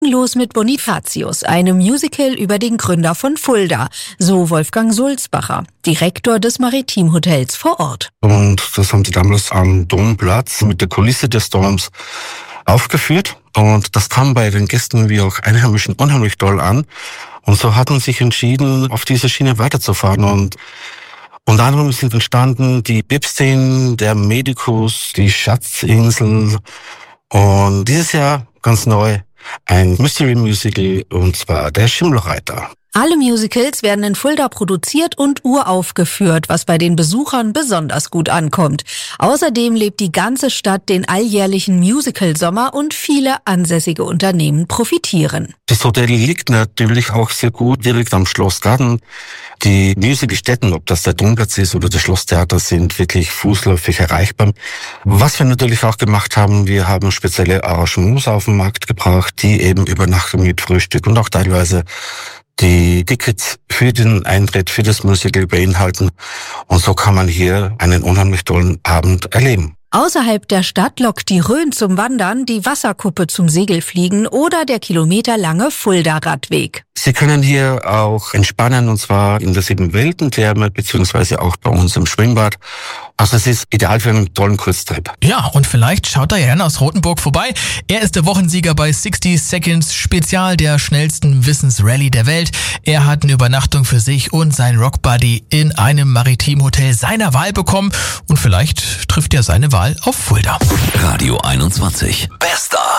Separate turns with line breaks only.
Los mit Bonifatius, einem Musical über den Gründer von Fulda, so Wolfgang Sulzbacher, Direktor des Maritimhotels vor Ort.
Und das haben sie damals am Domplatz mit der Kulisse des Doms aufgeführt. Und das kam bei den Gästen wie auch Einheimischen unheimlich toll an. Und so hatten sie sich entschieden, auf dieser Schiene weiterzufahren. Und unter anderem sind entstanden die Bibszenen, der Medicus, die Schatzinsel und dieses Jahr ganz neu ein Mystery Musical, und zwar der Schimmelreiter.
Alle Musicals werden in Fulda produziert und uraufgeführt, was bei den Besuchern besonders gut ankommt. Außerdem lebt die ganze Stadt den alljährlichen Musical-Sommer und viele ansässige Unternehmen profitieren.
Das Hotel liegt natürlich auch sehr gut direkt am Schlossgarten. Die Musicalstätten, ob das der Domplatz ist oder das Schlosstheater, sind wirklich fußläufig erreichbar. Was wir natürlich auch gemacht haben, wir haben spezielle Arrangements auf den Markt gebracht, die eben Übernachtung mit Frühstück und auch teilweise die Tickets für den Eintritt, für das Musical beinhalten. Und so kann man hier einen unheimlich tollen Abend erleben.
Außerhalb der Stadt lockt die Rhön zum Wandern, die Wasserkuppe zum Segelfliegen oder der kilometerlange Fulda-Radweg.
Sie können hier auch entspannen, und zwar in der 7-Welten-Therme beziehungsweise auch bei uns im Schwimmbad. Also es ist ideal für einen tollen Kurztrip.
Ja, und vielleicht schaut da Jan aus Rothenburg vorbei. Er ist der Wochensieger bei 60 Seconds Spezial, der schnellsten Wissensrallye der Welt. Er hat eine Übernachtung für sich und sein Rockbuddy in einem Maritimhotel seiner Wahl bekommen. Und vielleicht trifft er seine Wahl auf Fulda.
Radio 21. Bester.